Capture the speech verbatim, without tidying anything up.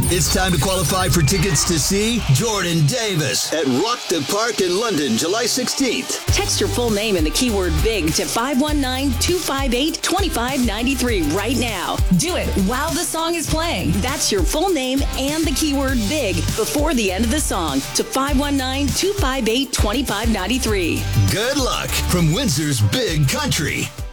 It's time to qualify for tickets to see Jordan Davis at Rock the Park in London, July sixteenth. Text your full name and the keyword BIG to five one nine, two five eight, two five nine three right now. Do it while the song is playing. That's your full name and the keyword BIG before the end of the song to five one nine, two five eight, two five nine three. Good luck from Windsor's Big Country.